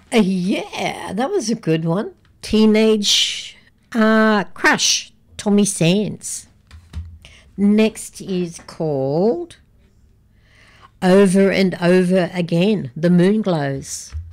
Yeah, that was a good one. Teenage Crush, Tommy Sands. Next is called Over and Over Again, The Moon Glows.